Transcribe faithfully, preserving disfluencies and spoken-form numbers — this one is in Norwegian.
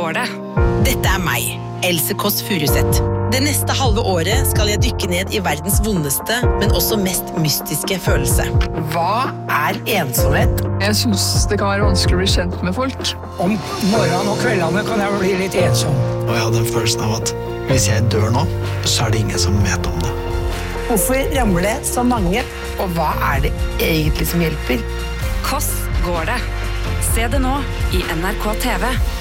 går det? Dette er meg, Else Kåss Furuseth. Det neste halve året skal jeg dykke ned i verdens vondeste, men også mest mystiske følelse. Hva er ensomhet? Jeg synes det kan være vanskelig å bli kjent med folk. Om morgenen og kveldene kan jeg bli litt ensom. Og jeg hadde en følelsen av at hvis jeg dør nå, så er det ingen som vet om det. Hvorfor ramler det så mange? Og hva er det egentlig som hjelper? Kåss går det. Se det nå i N R K T V.